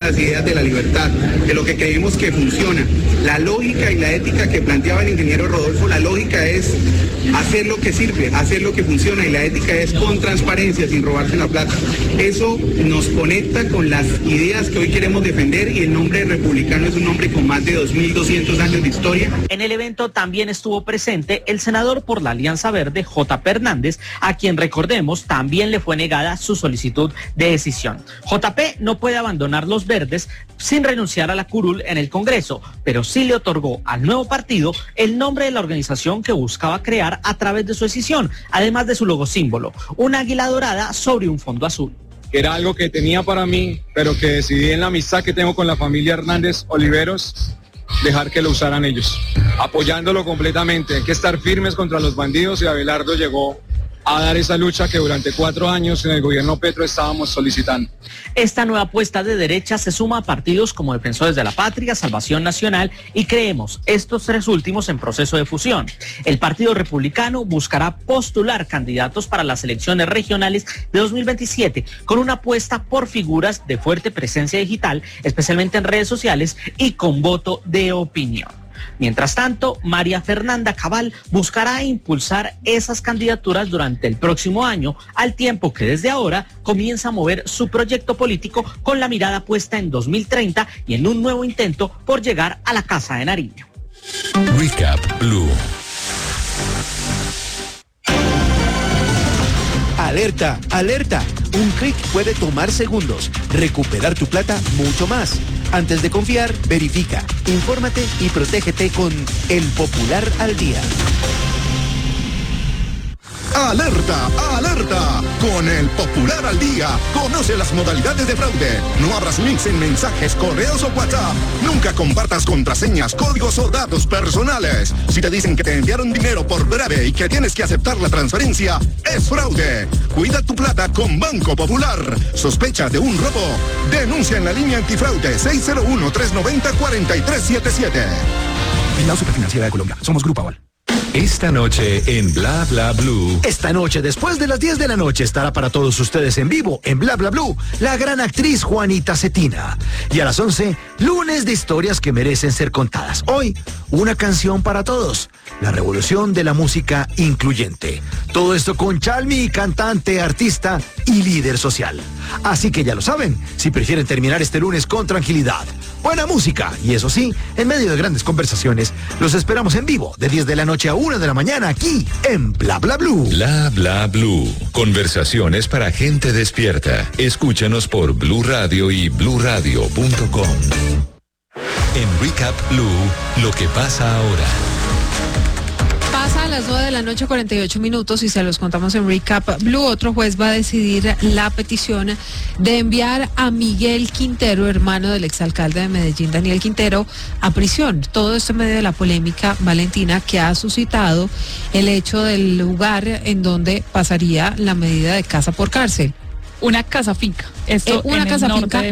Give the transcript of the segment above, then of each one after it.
las ideas de la libertad, de lo que creemos que funciona. La lógica y la ética que planteaba el ingeniero Rodolfo, la lógica es hacer lo que sirve, hacer lo que funciona, y la ética es con transparencia, sin robarse la plata. Eso nos conecta con las ideas que hoy queremos defender, y el nombre republicano es un nombre con más de 2.200 años de historia. En el evento también estuvo presente el senador por la Alianza Verde, J.P. Hernández, a quien, recordemos, también le fue negada su solicitud de decisión. J.P. no puede abandonar los verdes sin renunciar a la curul en el Congreso, pero sí le otorgó al nuevo partido el nombre de la organización que buscaba crear a través de su decisión, además de su logo símbolo, una águila dorada sobre un fondo azul. Era algo que tenía para mí, pero que decidí en la amistad que tengo con la familia Hernández Oliveros, dejar que lo usaran ellos, apoyándolo completamente. Hay que estar firmes contra los bandidos, y Abelardo llegó a dar esa lucha que durante 4 años en el gobierno Petro estábamos solicitando. Esta nueva apuesta de derecha se suma a partidos como Defensores de la Patria, Salvación Nacional y Creemos, estos 3 últimos en proceso de fusión. El Partido Republicano buscará postular candidatos para las elecciones regionales de 2027 con una apuesta por figuras de fuerte presencia digital, especialmente en redes sociales y con voto de opinión. Mientras tanto, María Fernanda Cabal buscará impulsar esas candidaturas durante el próximo año, al tiempo que desde ahora comienza a mover su proyecto político con la mirada puesta en 2030 y en un nuevo intento por llegar a la Casa de Nariño. Recap Blue. Alerta, alerta. Un clic puede tomar segundos. Recuperar tu plata mucho más. Antes de confiar, verifica, infórmate y protégete con El Popular al Día. ¡Alerta! ¡Alerta! Con El Popular al Día, conoce las modalidades de fraude. No abras links en mensajes, correos o WhatsApp. Nunca compartas contraseñas, códigos o datos personales. Si te dicen que te enviaron dinero por breve y que tienes que aceptar la transferencia, es fraude. Cuida tu plata con Banco Popular. ¿Sospecha de un robo? Denuncia en la línea antifraude 601-390-4377. La Superfinanciera de Colombia. Somos Grupo Aval. Esta noche en Bla Bla Blue. Esta noche, después de las 10 de la noche, estará para todos ustedes en vivo, en Bla Bla Blue, la gran actriz Juanita Cetina. Y a las 11, lunes de historias que merecen ser contadas. Hoy, una canción para todos. La revolución de la música incluyente. Todo esto con Chalmi, cantante, artista y líder social. Así que ya lo saben, si prefieren terminar este lunes con tranquilidad, buena música y eso sí, en medio de grandes conversaciones, los esperamos en vivo de 10 de la noche a 1 de la mañana aquí en Bla Bla Blue. Bla Bla Blue. Conversaciones para gente despierta. Escúchanos por Blue Radio y bluradio.com. En Recap Blue, lo que pasa ahora. Pasa a las 9 de la noche 48 minutos y se los contamos en Recap Blue. Otro juez va a decidir la petición de enviar a Miguel Quintero, hermano del exalcalde de Medellín, Daniel Quintero, a prisión. Todo esto en medio de la polémica, Valentina, que ha suscitado el hecho del lugar en donde pasaría la medida de casa por cárcel. Una casa finca. Una casa finca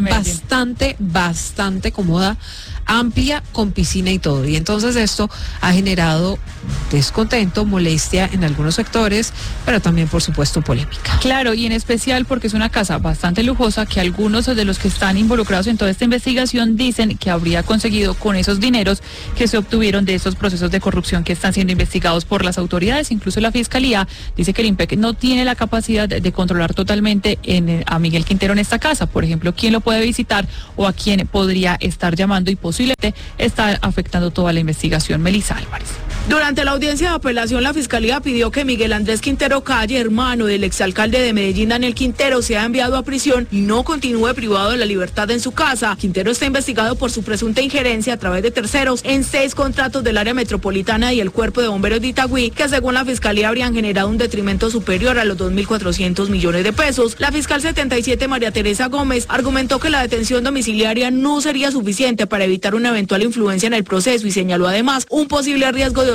bastante cómoda, amplia, con piscina y todo. Y entonces esto ha generado descontento, molestia en algunos sectores, pero también, por supuesto, polémica. Claro, y en especial porque es una casa bastante lujosa que algunos de los que están involucrados en toda esta investigación dicen que habría conseguido con esos dineros que se obtuvieron de esos procesos de corrupción que están siendo investigados por las autoridades. Incluso la Fiscalía dice que el IMPEC no tiene la capacidad de controlar totalmente a Miguel Quintero en esta casa. Por ejemplo, quién lo puede visitar o a quién podría estar llamando y posiblemente estar afectando toda la investigación. Melissa Álvarez. Durante la audiencia de apelación, la Fiscalía pidió que Miguel Andrés Quintero Calle, hermano del exalcalde de Medellín, Daniel Quintero, sea enviado a prisión y no continúe privado de la libertad en su casa. Quintero está investigado por su presunta injerencia a través de terceros en 6 contratos del área metropolitana y el Cuerpo de Bomberos de Itagüí, que según la Fiscalía habrían generado un detrimento superior a los 2.400 millones de pesos. La fiscal 77, María Teresa Gómez, argumentó que la detención domiciliaria no sería suficiente para evitar una eventual influencia en el proceso y señaló además un posible riesgo de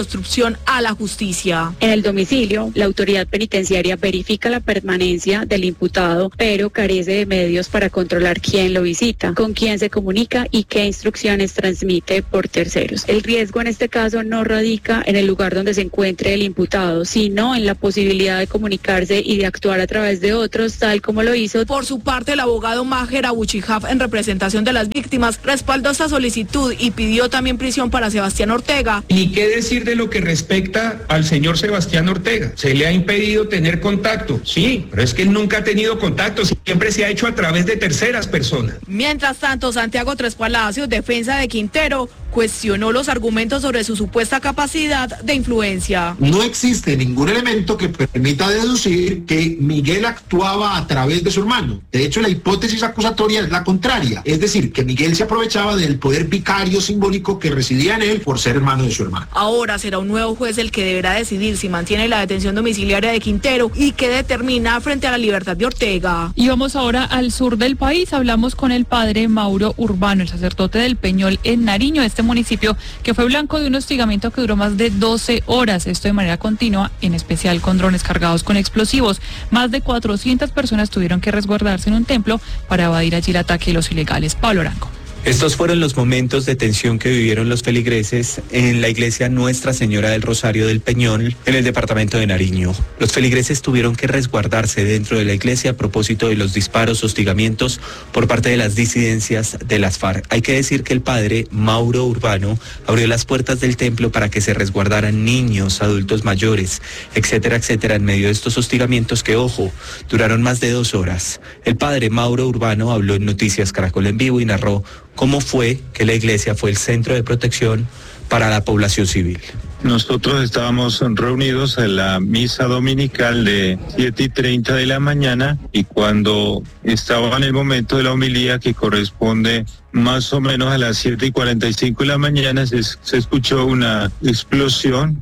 obstrucción a la justicia. En el domicilio, la autoridad penitenciaria verifica la permanencia del imputado, pero carece de medios para controlar quién lo visita, con quién se comunica y qué instrucciones transmite por terceros. El riesgo en este caso no radica en el lugar donde se encuentre el imputado, sino en la posibilidad de comunicarse y de actuar a través de otros, tal como lo hizo. Por su parte, el abogado Maher Abuchihab, en representación de las víctimas, respaldó esta solicitud y pidió también prisión para Sebastián Ortega. Ni qué decir de lo que respecta al señor Sebastián Ortega. Se le ha impedido tener contacto, sí, pero es que él nunca ha tenido contacto, siempre se ha hecho a través de terceras personas. Mientras tanto, Santiago Tres Palacios, defensa de Quintero, cuestionó los argumentos sobre su supuesta capacidad de influencia. No existe ningún elemento que permita deducir que Miguel actuaba a través de su hermano. De hecho, la hipótesis acusatoria es la contraria, es decir, que Miguel se aprovechaba del poder vicario simbólico que residía en él por ser hermano de su hermano. Ahora será un nuevo juez el que deberá decidir si mantiene la detención domiciliaria de Quintero y qué determina frente a la libertad de Ortega. Y vamos ahora al sur del país. Hablamos con el padre Mauro Urbano, el sacerdote del Peñol en Nariño, este municipio que fue blanco de un hostigamiento que duró más de 12 horas, esto de manera continua, en especial con drones cargados con explosivos. Más de 400 personas tuvieron que resguardarse en un templo para evadir allí el ataque de los ilegales. Pablo Arango. Estos fueron los momentos de tensión que vivieron los feligreses en la iglesia Nuestra Señora del Rosario del Peñol, en el departamento de Nariño. Los feligreses tuvieron que resguardarse dentro de la iglesia a propósito de los disparos, hostigamientos por parte de las disidencias de las FARC. Hay que decir que el padre Mauro Urbano abrió las puertas del templo para que se resguardaran niños, adultos mayores, etcétera, etcétera, en medio de estos hostigamientos que, ojo, duraron más de 2 horas. El padre Mauro Urbano habló en Noticias Caracol en Vivo y narró cómo fue que la iglesia fue el centro de protección para la población civil. Nosotros estábamos reunidos en la misa dominical de 7:30 de la mañana y cuando estaba en el momento de la homilía que corresponde más o menos a las 7:45 de la mañana se escuchó una explosión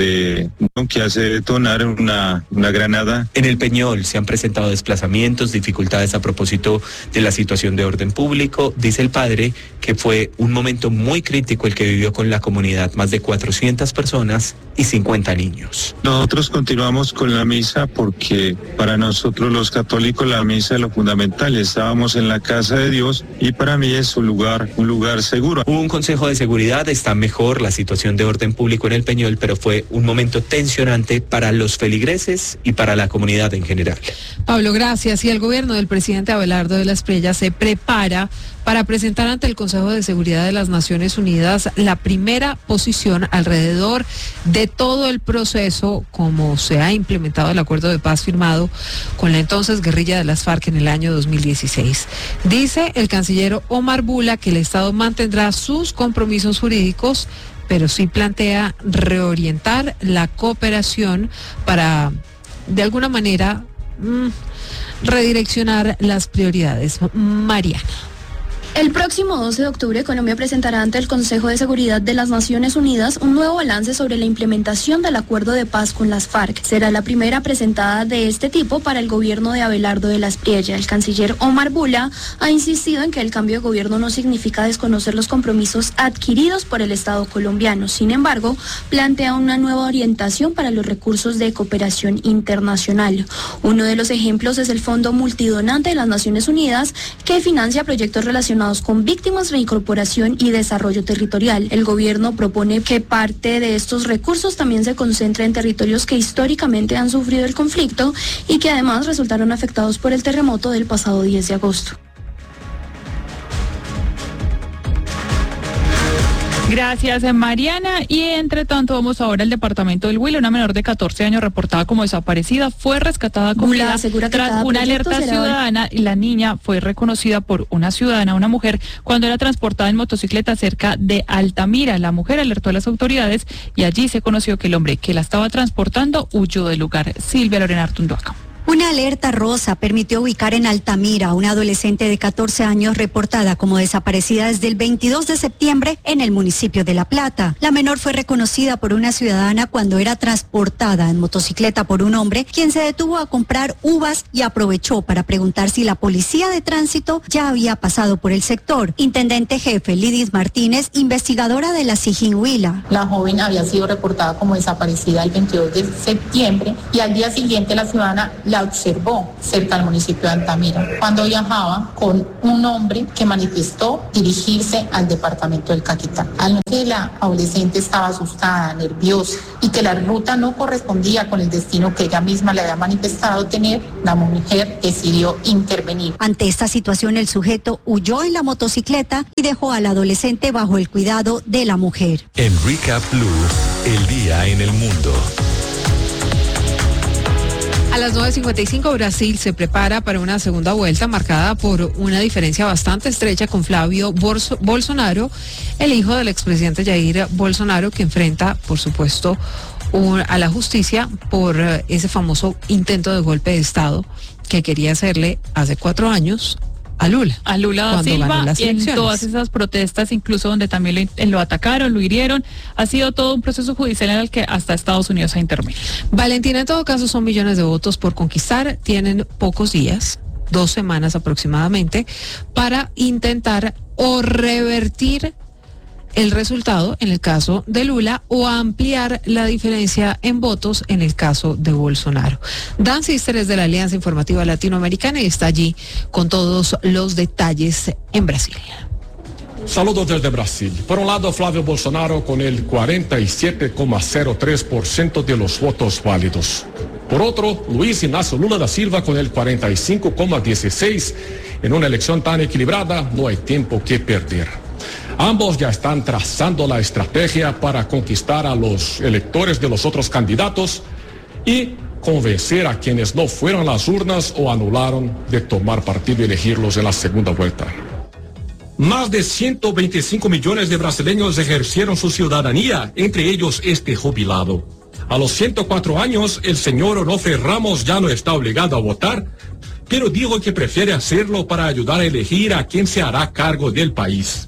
que hace detonar una granada. En el Peñol se han presentado desplazamientos, dificultades a propósito de la situación de orden público. Dice el padre que fue un momento muy crítico el que vivió con la comunidad, más de 400 personas y 50 niños. Nosotros continuamos con la misa porque para nosotros los católicos la misa es lo fundamental. Estábamos en la casa de Dios y para mí es un lugar seguro. Hubo un consejo de seguridad, está mejor la situación de orden público en el Peñol, pero fue un momento tensionante para los feligreses y para la comunidad en general. Pablo, gracias. Y el gobierno del presidente Abelardo de la Espriella se prepara para presentar ante el Consejo de Seguridad de las Naciones Unidas la primera posición alrededor de todo el proceso, como se ha implementado el acuerdo de paz firmado con la entonces guerrilla de las FARC en el año 2016. Dice el canciller Omar Bula que el Estado mantendrá sus compromisos jurídicos, pero sí plantea reorientar la cooperación para, de alguna manera, redireccionar las prioridades. Mariana. El próximo 12 de octubre, Colombia presentará ante el Consejo de Seguridad de las Naciones Unidas un nuevo balance sobre la implementación del acuerdo de paz con las FARC. Será la primera presentada de este tipo para el gobierno de Abelardo de la Espriella. El canciller Omar Bula ha insistido en que el cambio de gobierno no significa desconocer los compromisos adquiridos por el Estado colombiano. Sin embargo, plantea una nueva orientación para los recursos de cooperación internacional. Uno de los ejemplos es el Fondo Multidonante de las Naciones Unidas, que financia proyectos relacionados con víctimas, reincorporación y desarrollo territorial. El gobierno propone que parte de estos recursos también se concentre en territorios que históricamente han sufrido el conflicto y que además resultaron afectados por el terremoto del pasado 10 de agosto. Gracias, Mariana. Y entre tanto vamos ahora al departamento del Huila. Una menor de 14 años reportada como desaparecida fue rescatada con vida tras una alerta ciudadana. Y la niña fue reconocida por una ciudadana, una mujer, cuando era transportada en motocicleta cerca de Altamira. La mujer alertó a las autoridades y allí se conoció que el hombre que la estaba transportando huyó del lugar. Silvia Lorena Artunduaca. Una alerta rosa permitió ubicar en Altamira a una adolescente de 14 años reportada como desaparecida desde el 22 de septiembre en el municipio de La Plata. La menor fue reconocida por una ciudadana cuando era transportada en motocicleta por un hombre, quien se detuvo a comprar uvas y aprovechó para preguntar si la policía de tránsito ya había pasado por el sector. Intendente jefe Lidis Martínez, investigadora de la SIJIN Huila. La joven había sido reportada como desaparecida el 22 de septiembre y al día siguiente la ciudadana la observó cerca del municipio de Altamira, cuando viajaba con un hombre que manifestó dirigirse al departamento del Caquetá. Al notar que la adolescente estaba asustada, nerviosa y que la ruta no correspondía con el destino que ella misma le había manifestado tener, la mujer decidió intervenir. Ante esta situación, el sujeto huyó en la motocicleta y dejó al adolescente bajo el cuidado de la mujer. En Recap Blue, el día en el mundo. A las 9:55 Brasil se prepara para una segunda vuelta marcada por una diferencia bastante estrecha con Flavio Bolsonaro, el hijo del expresidente Jair Bolsonaro, que enfrenta, por supuesto, a la justicia por ese famoso intento de golpe de Estado que quería hacerle hace 4 años a Lula da Silva, y en todas esas protestas, incluso donde también lo atacaron, lo hirieron. Ha sido todo un proceso judicial en el que hasta Estados Unidos ha intervenido. Valentina, en todo caso son millones de votos por conquistar, tienen pocos días, 2 semanas aproximadamente, para intentar o revertir el resultado en el caso de Lula o ampliar la diferencia en votos en el caso de Bolsonaro. Dan Sister es de la Alianza Informativa Latinoamericana y está allí con todos los detalles en Brasil. Saludos desde Brasil. Por un lado, Flavio Bolsonaro con el 47,03% de los votos válidos. Por otro, Luis Inácio Lula da Silva con el 45,16%. En una elección tan equilibrada, no hay tiempo que perder. Ambos ya están trazando la estrategia para conquistar a los electores de los otros candidatos y convencer a quienes no fueron a las urnas o anularon de tomar partido y elegirlos en la segunda vuelta. Más de 125 millones de brasileños ejercieron su ciudadanía, entre ellos este jubilado. A los 104 años, el señor Onofre Ramos ya no está obligado a votar, pero dijo que prefiere hacerlo para ayudar a elegir a quien se hará cargo del país.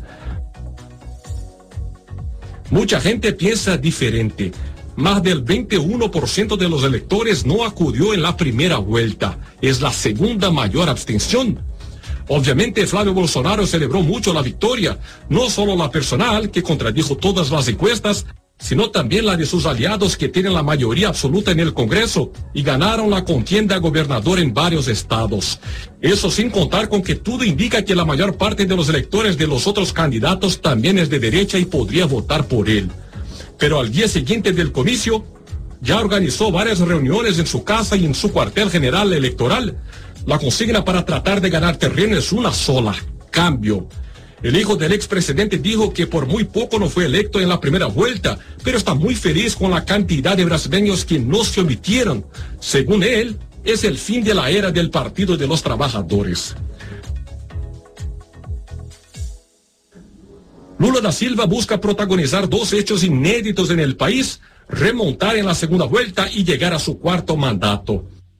Mucha gente piensa diferente. Más del 21% de los electores no acudió en la primera vuelta. Es la segunda mayor abstención. Obviamente, Flavio Bolsonaro celebró mucho la victoria, no solo la personal, que contradijo todas las encuestas, sino también la de sus aliados que tienen la mayoría absoluta en el Congreso y ganaron la contienda gobernador en varios estados. Eso sin contar con que todo indica que la mayor parte de los electores de los otros candidatos también es de derecha y podría votar por él. Pero al día siguiente del comicio, ya organizó varias reuniones en su casa y en su cuartel general electoral. La consigna para tratar de ganar terreno es una sola: cambio. El hijo del expresidente dijo que por muy poco no fue electo en la primera vuelta, pero está muy feliz con la cantidad de brasileños que no se omitieron. Según él, es el fin de la era del Partido de los Trabajadores. Lula da Silva busca protagonizar 2 hechos inéditos en el país: remontar en la segunda vuelta y llegar a su 4º mandato.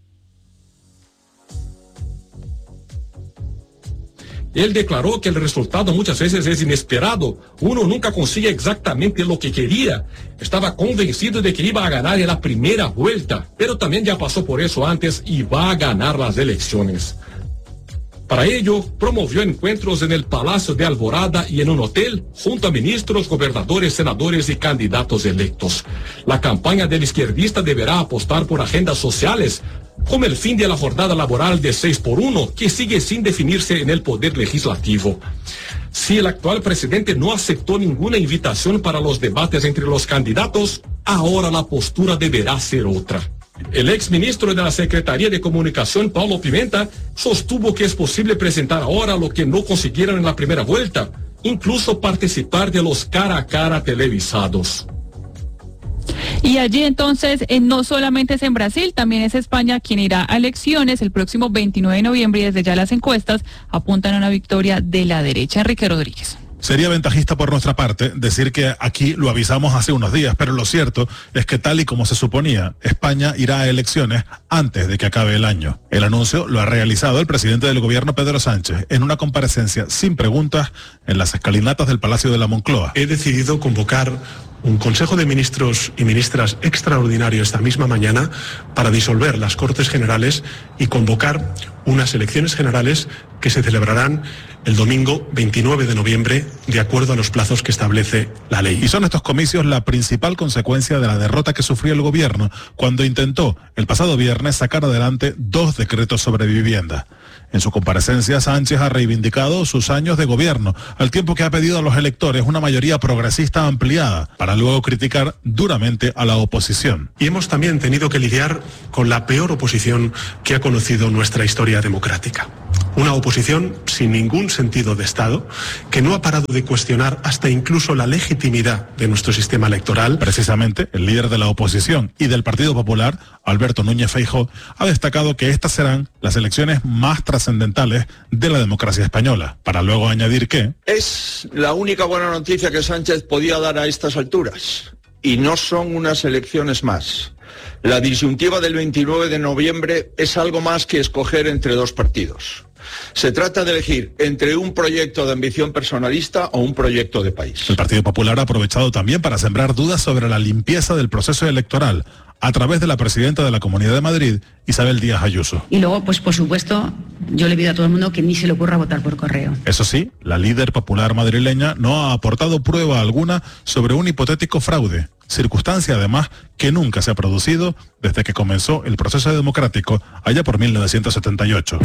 Él declaró que el resultado muchas veces es inesperado. Uno nunca consigue exactamente lo que quería. Estaba convencido de que iba a ganar en la primera vuelta, pero también ya pasó por eso antes y va a ganar las elecciones. Para ello, promovió encuentros en el Palacio de Alvorada y en un hotel, junto a ministros, gobernadores, senadores y candidatos electos. La campaña del izquierdista deberá apostar por agendas sociales, como el fin de la jornada laboral de 6x1, que sigue sin definirse en el Poder Legislativo. Si el actual presidente no aceptó ninguna invitación para los debates entre los candidatos, ahora la postura deberá ser otra. El exministro de la Secretaría de Comunicación, Paulo Pimenta, sostuvo que es posible presentar ahora lo que no consiguieron en la primera vuelta, incluso participar de los cara a cara televisados. Y allí entonces no solamente es en Brasil, también es España quien irá a elecciones el próximo 29 de noviembre y desde ya las encuestas apuntan a una victoria de la derecha. Enrique Rodríguez. Sería ventajista por nuestra parte decir que aquí lo avisamos hace unos días, pero lo cierto es que tal y como se suponía, España irá a elecciones antes de que acabe el año. El anuncio lo ha realizado el presidente del gobierno, Pedro Sánchez, en una comparecencia sin preguntas en las escalinatas del Palacio de la Moncloa. He decidido convocar un Consejo de Ministros y Ministras extraordinario esta misma mañana para disolver las Cortes Generales y convocar unas elecciones generales que se celebrarán el domingo 29 de noviembre, de acuerdo a los plazos que establece la ley. Y son estos comicios la principal consecuencia de la derrota que sufrió el gobierno cuando intentó el pasado viernes sacar adelante 2 decretos sobre vivienda. En su comparecencia, Sánchez ha reivindicado sus años de gobierno, al tiempo que ha pedido a los electores una mayoría progresista ampliada, para luego criticar duramente a la oposición. Y hemos también tenido que lidiar con la peor oposición que ha conocido nuestra historia democrática. Una oposición sin ningún sentido de Estado, que no ha parado de cuestionar hasta incluso la legitimidad de nuestro sistema electoral. Precisamente, el líder de la oposición y del Partido Popular, Alberto Núñez Feijóo, ha destacado que estas serán las elecciones más trascendentales de la democracia española, para luego añadir que es la única buena noticia que Sánchez podía dar a estas alturas, y no son unas elecciones más. La disyuntiva del 29 de noviembre es algo más que escoger entre 2 partidos. Se trata de elegir entre un proyecto de ambición personalista o un proyecto de país. El Partido Popular ha aprovechado también para sembrar dudas sobre la limpieza del proceso electoral a través de la presidenta de la Comunidad de Madrid, Isabel Díaz Ayuso. Y luego, pues por supuesto, yo le pido a todo el mundo que ni se le ocurra votar por correo. Eso sí, la líder popular madrileña no ha aportado prueba alguna sobre un hipotético fraude, circunstancia además que nunca se ha producido desde que comenzó el proceso democrático allá por 1978.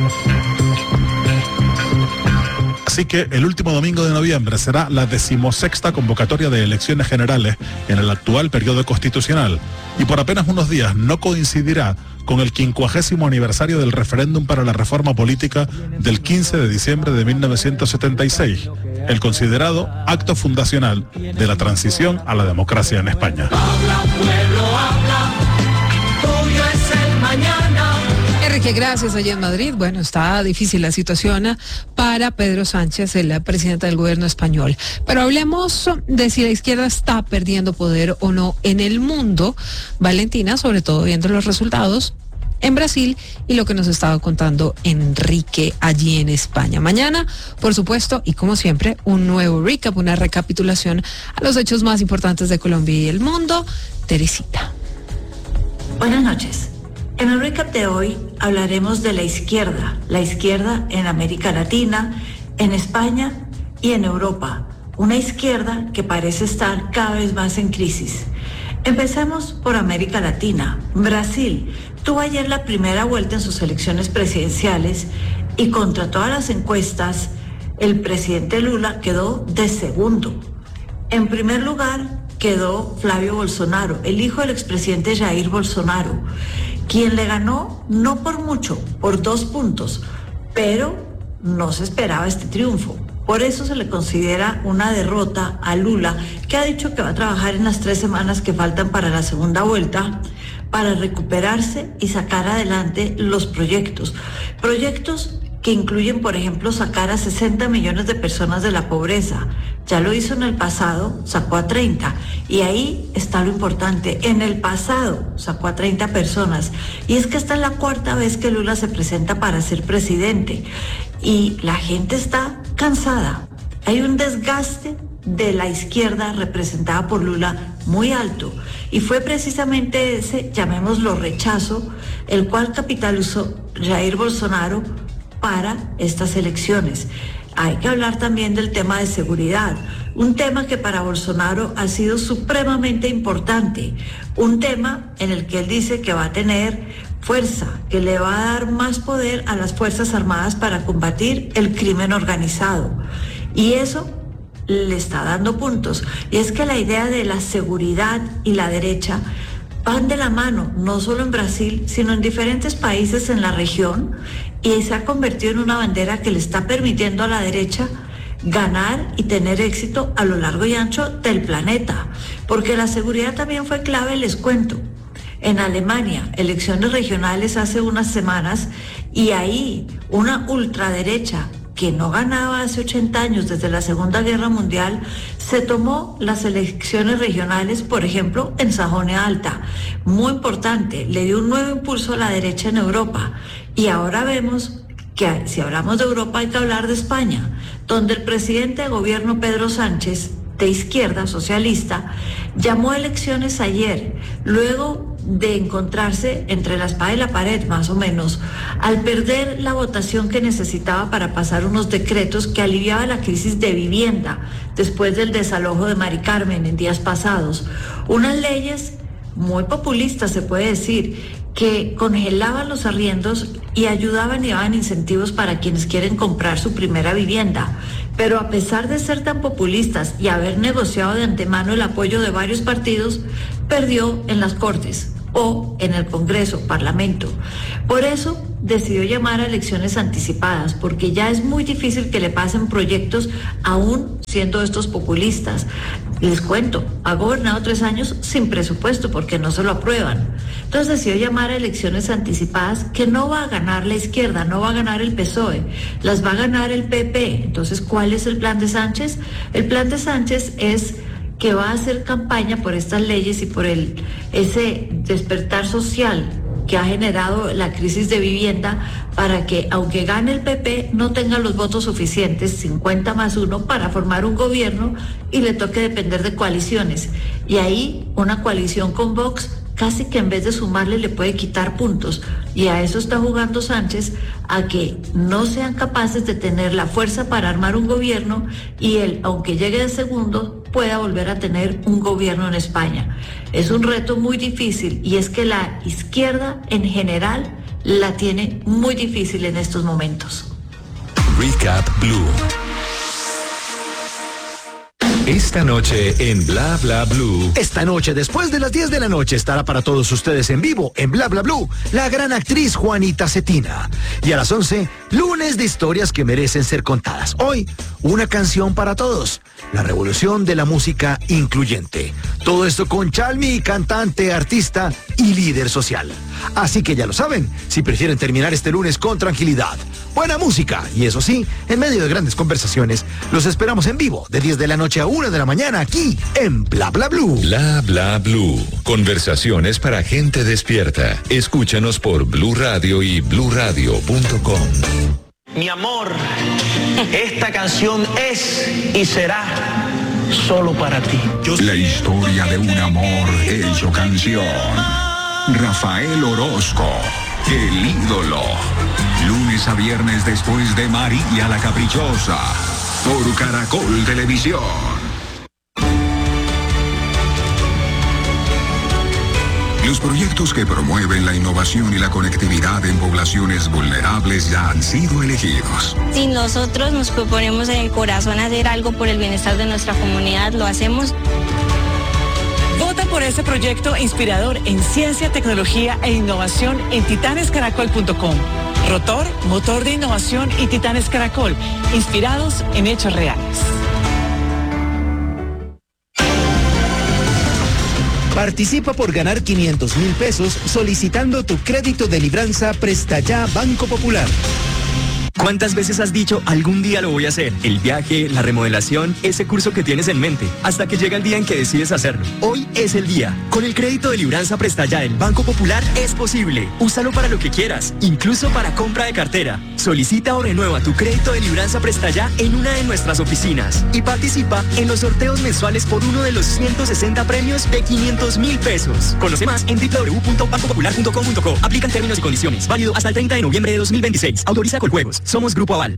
Así que el último domingo de noviembre será la 16ª convocatoria de elecciones generales en el actual periodo constitucional y por apenas unos días no coincidirá con el 50º aniversario del referéndum para la reforma política del 15 de diciembre de 1976, el considerado acto fundacional de la transición a la democracia en España. Habla, pueblo, habla, tuyo es el mañana. Enrique, gracias. Allá en Madrid, bueno, está difícil la situación para Pedro Sánchez, el presidente del gobierno español. Pero hablemos de si la izquierda está perdiendo poder o no en el mundo. Valentina, sobre todo viendo los resultados en Brasil y lo que nos estaba contando Enrique allí en España. Mañana, por supuesto, y como siempre, un nuevo recap, una recapitulación a los hechos más importantes de Colombia y el mundo. Teresita. Buenas noches. En el recap de hoy hablaremos de la izquierda en América Latina, en España y en Europa. Una izquierda que parece estar cada vez más en crisis. Empecemos por América Latina. Brasil tuvo ayer la primera vuelta en sus elecciones presidenciales y contra todas las encuestas, el presidente Lula quedó de segundo. En primer lugar quedó Flavio Bolsonaro, el hijo del expresidente Jair Bolsonaro, quien le ganó no por mucho, por 2 puntos, pero no se esperaba este triunfo. Por eso se le considera una derrota a Lula, que ha dicho que va a trabajar en las 3 semanas que faltan para la segunda vuelta para recuperarse y sacar adelante los proyectos que incluyen, por ejemplo, sacar a 60 millones de personas de la pobreza. Ya lo hizo en el pasado, sacó a 30. Y ahí está lo importante. En el pasado sacó a 30 personas. Y es que esta es la 4ª vez que Lula se presenta para ser presidente. Y la gente está cansada. Hay un desgaste de la izquierda representada por Lula muy alto. Y fue precisamente ese, llamémoslo rechazo, el cual capitalizó Jair Bolsonaro para estas elecciones. Hay que hablar también del tema de seguridad, un tema que para Bolsonaro ha sido supremamente importante, un tema en el que él dice que va a tener fuerza, que le va a dar más poder a las Fuerzas Armadas para combatir el crimen organizado. Y eso le está dando puntos. Y es que la idea de la seguridad y la derecha van de la mano, no solo en Brasil, sino en diferentes países en la región, y se ha convertido en una bandera que le está permitiendo a la derecha ganar y tener éxito a lo largo y ancho del planeta. Porque la seguridad también fue clave, les cuento. En Alemania, elecciones regionales hace unas semanas, y ahí una ultraderecha que no ganaba hace 80 años desde la Segunda Guerra Mundial, se tomó las elecciones regionales, por ejemplo, en Sajonia Alta. Muy importante, le dio un nuevo impulso a la derecha en Europa. Y ahora vemos que si hablamos de Europa hay que hablar de España, donde el presidente de gobierno Pedro Sánchez, de izquierda socialista, llamó a elecciones ayer, luego de encontrarse entre la espada y la pared, más o menos, al perder la votación que necesitaba para pasar unos decretos que aliviaban la crisis de vivienda después del desalojo de Mari Carmen en días pasados. Unas leyes muy populistas, se puede decir, que congelaban los arriendos y ayudaban y daban incentivos para quienes quieren comprar su primera vivienda. Pero a pesar de ser tan populistas y haber negociado de antemano el apoyo de varios partidos, perdió en las Cortes o en el Congreso, Parlamento. Por eso decidió llamar a elecciones anticipadas, porque ya es muy difícil que le pasen proyectos aún siendo estos populistas. Les cuento, ha gobernado 3 años sin presupuesto porque no se lo aprueban. Entonces decidió llamar a elecciones anticipadas que no va a ganar la izquierda, no va a ganar el PSOE, las va a ganar el PP. Entonces, ¿cuál es el plan de Sánchez? El plan de Sánchez es que va a hacer campaña por estas leyes y por ese despertar social que ha generado la crisis de vivienda, para que, aunque gane el PP, no tenga los votos suficientes, 50+1, para formar un gobierno y le toque depender de coaliciones. Y ahí una coalición con Vox casi que en vez de sumarle le puede quitar puntos. Y a eso está jugando Sánchez, a que no sean capaces de tener la fuerza para armar un gobierno y él, aunque llegue de segundo, pueda volver a tener un gobierno en España. Es un reto muy difícil y es que la izquierda en general la tiene muy difícil en estos momentos. Recap Blue. Esta noche en Bla Bla Blue. Esta noche, después de las 10 de la noche, estará para todos ustedes en vivo, en Bla Bla Blue, la gran actriz Juanita Cetina. Y a las 11, lunes de historias que merecen ser contadas. Hoy, una canción para todos. La revolución de la música incluyente. Todo esto con Chalmi, cantante, artista y líder social. Así que ya lo saben, si prefieren terminar este lunes con tranquilidad, buena música y eso sí, en medio de grandes conversaciones, los esperamos en vivo de 10 de la noche a 1 de la mañana aquí en Bla Bla Blue. Bla Bla Blue. Conversaciones para gente despierta. Escúchanos por Blue Radio y bluradio.com. Mi amor, esta canción es y será solo para ti. La historia de un amor hecho canción. Rafael Orozco, el ídolo. Lunes a viernes después de María la Caprichosa, por Caracol Televisión. Los proyectos que promueven la innovación y la conectividad en poblaciones vulnerables ya han sido elegidos. Si nosotros nos proponemos en el corazón hacer algo por el bienestar de nuestra comunidad, lo hacemos. Vota por este proyecto inspirador en ciencia, tecnología e innovación en titanescaracol.com. Rotor, motor de innovación y Titanes Caracol, inspirados en hechos reales. Participa por ganar 500,000 pesos solicitando tu crédito de libranza Presta Ya Banco Popular. ¿Cuántas veces has dicho, algún día lo voy a hacer? El viaje, la remodelación, ese curso que tienes en mente, hasta que llega el día en que decides hacerlo. Hoy es el día. Con el crédito de libranza Presta Ya del Banco Popular es posible. Úsalo para lo que quieras, incluso para compra de cartera. Solicita o renueva tu crédito de libranza Presta Ya en una de nuestras oficinas y participa en los sorteos mensuales por uno de los 160 premios de 500,000 pesos. Conoce más en www.bancopopular.com.co. Aplican términos y condiciones. Válido hasta el 30 de noviembre de 2026. Autoriza Coljuegos. Somos Grupo Aval.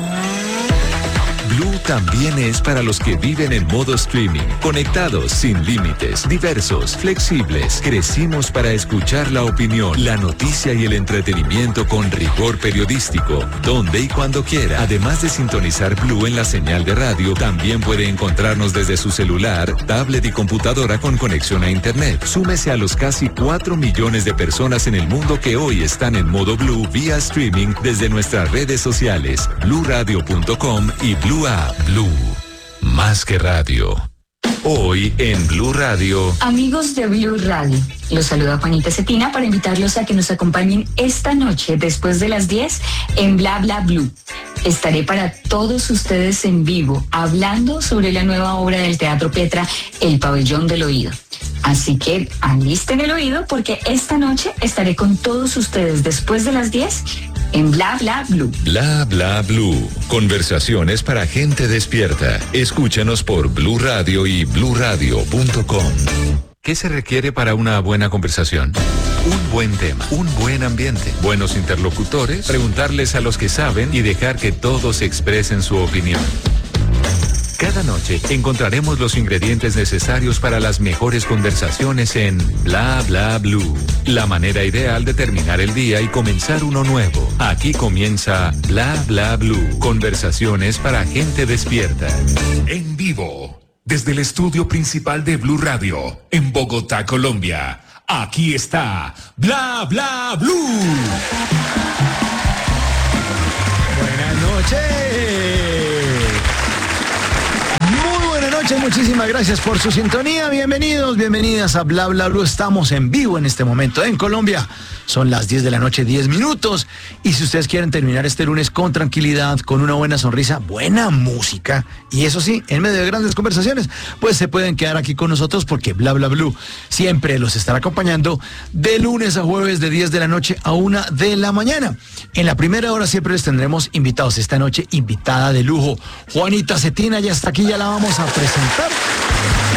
Blue también es para los que viven en modo streaming, conectados, sin límites, diversos, flexibles. Crecimos para escuchar la opinión, la noticia y el entretenimiento con rigor periodístico, donde y cuando quiera. Además de sintonizar Blue en la señal de radio, también puede encontrarnos desde su celular, tablet y computadora con conexión a internet. Súmese a los casi 4 millones de personas en el mundo que hoy están en modo Blue vía streaming desde nuestras redes sociales, bluradio.com y Blue App. Blue, más que radio. Hoy en Blue Radio. Amigos de Blue Radio, los saluda Juanita Cetina para invitarlos a que nos acompañen esta noche después de las 10 en Bla Bla Blue, estaré para todos ustedes en vivo hablando sobre la nueva obra del Teatro Petra, El Pabellón del Oído. Así que alisten el oído porque esta noche estaré con todos ustedes después de las 10 en Bla Bla Blue. Bla Bla Blue. Conversaciones para gente despierta. Escúchanos por Blue Radio y bluradio.com. ¿Qué se requiere para una buena conversación? Un buen tema, un buen ambiente, buenos interlocutores, preguntarles a los que saben y dejar que todos expresen su opinión. Cada noche encontraremos los ingredientes necesarios para las mejores conversaciones en Bla Bla Blue. La manera ideal de terminar el día y comenzar uno nuevo. Aquí comienza Bla Bla Blue. Conversaciones para gente despierta. En vivo, desde el estudio principal de Blue Radio, en Bogotá, Colombia. Aquí está Bla Bla Blue. Buenas noches. Muchísimas gracias por su sintonía. Bienvenidos, bienvenidas a Bla Bla Blue. Estamos en vivo en este momento en Colombia. Son las 10 de la noche, 10 minutos. Y si ustedes quieren terminar este lunes con tranquilidad, con una buena sonrisa, buena música, y eso sí, en medio de grandes conversaciones, pues se pueden quedar aquí con nosotros porque Bla Bla Blue siempre los estará acompañando de lunes a jueves de 10 de la noche a 1 de la mañana. En la primera hora siempre les tendremos invitados. Esta noche, invitada de lujo, Juanita Cetina, ya está aquí, ya la vamos a presentar.